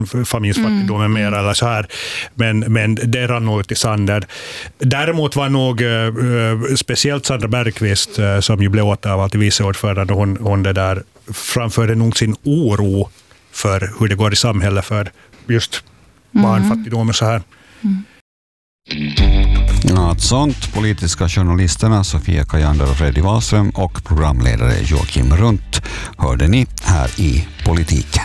familjefattigdomen mer eller så här. Men det rann nog ut i sanden. Däremot var nog speciellt Sandra Bergqvist som ju blev återvald till vice ordförande, hon det där framförde nog sin oro för hur det går i samhället för just barnfattigdom och så här. Något sånt, politiska journalisterna Sofia Kajander och Fredrik Wahlström och programledare Joakim Runt hörde ni här i Politiken.